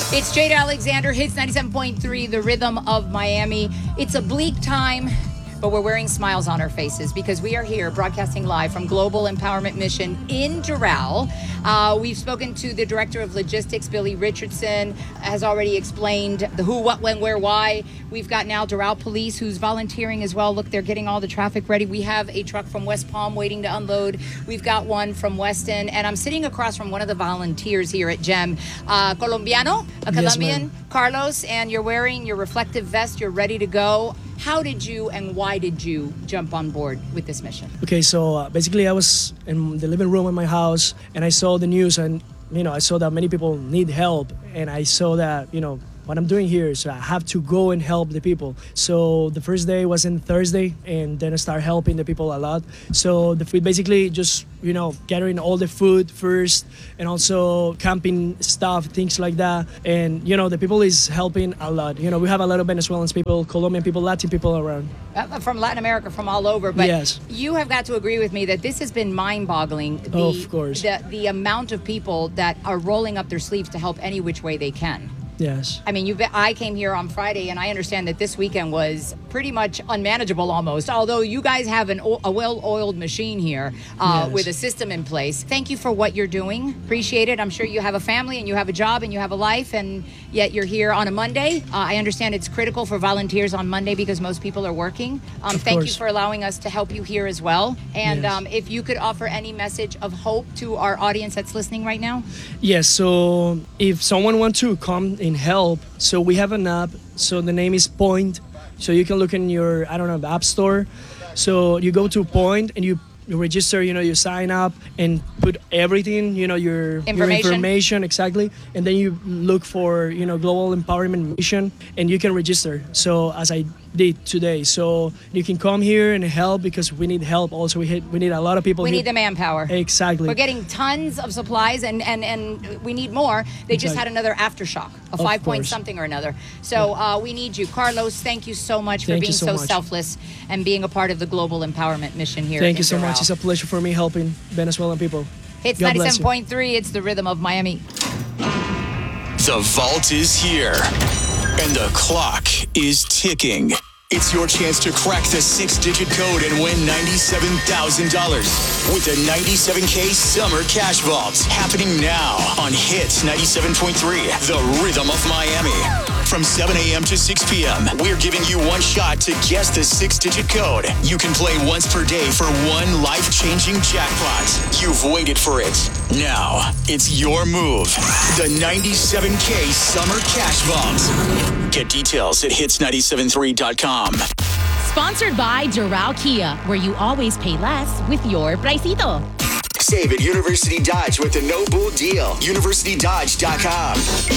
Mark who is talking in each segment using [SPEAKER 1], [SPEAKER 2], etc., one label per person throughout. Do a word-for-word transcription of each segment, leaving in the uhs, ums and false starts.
[SPEAKER 1] It's Jade Alexander, Hits ninety-seven point three, the rhythm of Miami. It's a bleak time, but we're wearing smiles on our faces because we are here broadcasting live from Global Empowerment Mission in Doral. Uh, we've spoken to the Director of Logistics, Billy Richardson, has already explained the who, what, when, where, why. We've got now Doral Police who's volunteering as well. Look, they're getting all the traffic ready. We have a truck from West Palm waiting to unload. We've got one from Weston, and I'm sitting across from one of the volunteers here at GEM, uh, Colombiano, a Colombian,
[SPEAKER 2] yes,
[SPEAKER 1] Carlos, and you're wearing your reflective vest. You're ready to go. How did you and why did you jump on board with this mission?
[SPEAKER 2] Okay, so uh, basically I was in the living room in my house and I saw the news and, you know, I saw that many people need help and I saw that, you know, what I'm doing here, so I have to go and help the people. So the first day was in Thursday, and then I started helping the people a lot. So the, we basically just, you know, gathering all the food first, and also camping stuff, things like that. And, you know, the people is helping a lot. You know, we have a lot of Venezuelans people, Colombian people, Latin people around.
[SPEAKER 1] Uh, from Latin America, from all over. But
[SPEAKER 2] yes,
[SPEAKER 1] you have got to agree with me that this has been mind-boggling. The,
[SPEAKER 2] oh, of course.
[SPEAKER 1] The, the amount of people that are rolling up their sleeves to help any which way they can.
[SPEAKER 2] Yes.
[SPEAKER 1] I mean, you. I came here on Friday, and I understand that this weekend was pretty much unmanageable almost, although you guys have an, a well-oiled machine here uh,
[SPEAKER 2] yes,
[SPEAKER 1] with a system in place. Thank you for what you're doing. Appreciate it. I'm sure you have a family, and you have a job, and you have a life, and yet you're here on a Monday. Uh, I understand it's critical for volunteers on Monday because most people are working. Um,
[SPEAKER 2] of
[SPEAKER 1] thank
[SPEAKER 2] course.
[SPEAKER 1] you for allowing us to help you here as well. And
[SPEAKER 2] yes,
[SPEAKER 1] um, if you could offer any message of hope to our audience that's listening right now.
[SPEAKER 2] Yes, so if someone wants to come and help, so we have an app, so the name is Point, so you can look in your, I don't know, the app store. So you go to Point and you, you register, you know, you sign up and put everything, you know, your
[SPEAKER 1] information.
[SPEAKER 2] your information, exactly. And then you look for, you know, Global Empowerment Mission and you can register. So as I did today. So you can come here and help because we need help also. We hit, we need a lot of people
[SPEAKER 1] We
[SPEAKER 2] here.
[SPEAKER 1] need the manpower.
[SPEAKER 2] Exactly.
[SPEAKER 1] We're getting tons of supplies and, and, and we need more. They just
[SPEAKER 2] Exactly.
[SPEAKER 1] had another aftershock, a
[SPEAKER 2] Of
[SPEAKER 1] five point
[SPEAKER 2] course.
[SPEAKER 1] something or another. So uh, we need you. Carlos, thank you so much for
[SPEAKER 2] Thank
[SPEAKER 1] being
[SPEAKER 2] you so
[SPEAKER 1] so
[SPEAKER 2] much.
[SPEAKER 1] selfless and being a part of the Global Empowerment Mission here.
[SPEAKER 2] Thank
[SPEAKER 1] in
[SPEAKER 2] you so
[SPEAKER 1] Doral.
[SPEAKER 2] much. It's a pleasure for me helping Venezuelan people.
[SPEAKER 1] It's
[SPEAKER 2] God bless
[SPEAKER 1] ninety-seven point three. It's the rhythm of Miami.
[SPEAKER 3] The vault is here, and the clock is ticking. It's your chance to crack the six-digit code and win ninety-seven thousand dollars with the ninety-seven K Summer Cash Vault happening now on Hits ninety-seven point three, the rhythm of Miami. From seven a.m. to six p.m., we're giving you one shot to guess the six-digit code. You can play once per day for one life-changing jackpot. You've waited for it. Now, it's your move. The ninety-seven K Summer Cash Vault. Get details at hits nine seven three dot com.
[SPEAKER 4] Sponsored by Doral Kia, where you always pay less with your pricito.
[SPEAKER 5] Save at University Dodge with the No Bull deal. university dodge dot com.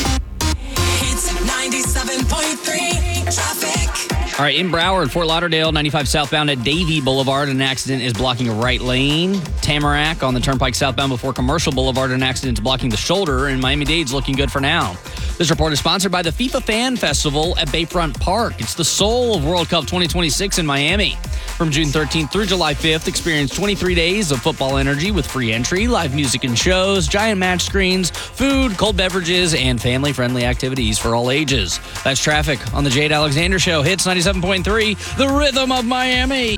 [SPEAKER 6] It's ninety-seven point three traffic.
[SPEAKER 7] All right, in Broward, Fort Lauderdale, ninety-five southbound at Davie Boulevard, an accident is blocking a right lane. Tamarack on the Turnpike southbound before Commercial Boulevard, an accident is blocking the shoulder, and Miami-Dade's looking good for now. This report is sponsored by the FIFA Fan Festival at Bayfront Park. It's the soul of World Cup twenty twenty-six in Miami. From June thirteenth through July fifth, experience twenty-three days of football energy with free entry, live music and shows, giant match screens, food, cold beverages, and family-friendly activities for all ages. That's traffic on the Jade Alexander Show. Hits ninety-seven point three, the rhythm of Miami.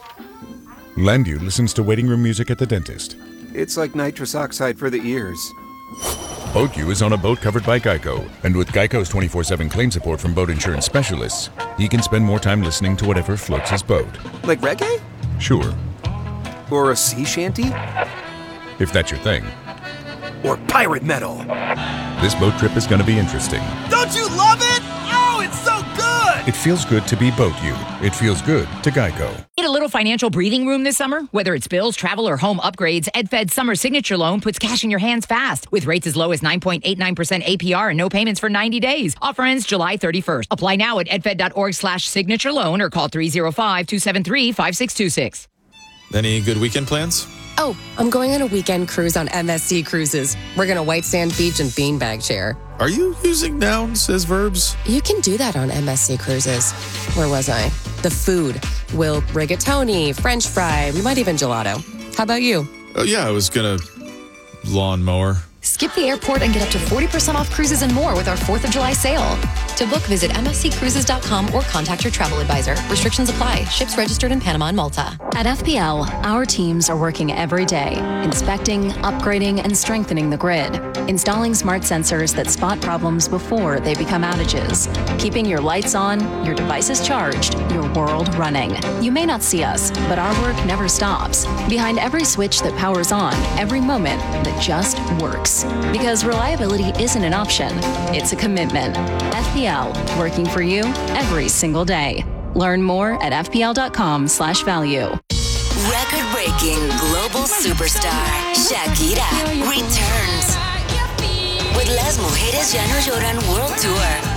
[SPEAKER 8] Landu listens to waiting room music at the dentist.
[SPEAKER 9] It's like nitrous oxide for the ears.
[SPEAKER 8] BoatU is on a boat covered by Geico, and with Geico's twenty-four seven claim support from boat insurance specialists, he can spend more time listening to whatever floats his boat.
[SPEAKER 9] Like reggae?
[SPEAKER 8] Sure.
[SPEAKER 9] Or a sea shanty?
[SPEAKER 8] If that's your thing.
[SPEAKER 9] Or pirate metal?
[SPEAKER 8] This boat trip is going to be interesting.
[SPEAKER 10] Don't you love it? Oh, it's so good!
[SPEAKER 8] It feels good to be BoatU. It feels good to Geico.
[SPEAKER 11] Need a little financial breathing room this summer? Whether it's bills, travel, or home upgrades, EdFed's Summer Signature Loan puts cash in your hands fast with rates as low as nine point eight nine percent A P R and no payments for ninety days. Offer ends July thirty-first. Apply now at edfed.org slash signature loan or call three oh five, two seven three, five six two six.
[SPEAKER 12] Any good weekend plans?
[SPEAKER 13] Oh, I'm going on a weekend cruise on M S C Cruises. We're going to White Sand Beach and Beanbag Chair.
[SPEAKER 12] Are you using nouns as verbs?
[SPEAKER 13] You can do that on M S C Cruises. Where was I? The food. We'll rigatoni, French fry, we might even gelato. How about you?
[SPEAKER 12] Oh, yeah, I was going to lawnmower.
[SPEAKER 14] Skip the airport and get up to forty percent off cruises and more with our fourth of July sale. To book, visit m s c cruises dot com or contact your travel advisor. Restrictions apply. Ships registered in Panama and Malta.
[SPEAKER 15] At F P L, our teams are working every day, inspecting, upgrading, and strengthening the grid, installing smart sensors that spot problems before they become outages, keeping your lights on, your devices charged, your world running. You may not see us, but our work never stops. Behind every switch that powers on, every moment that just works. Because reliability isn't an option, it's a commitment. F P L, working for you every single day. Learn more at f p l dot com slash value.
[SPEAKER 16] Record-breaking global superstar Shakira returns with Las Mujeres Ya No Lloran World Tour.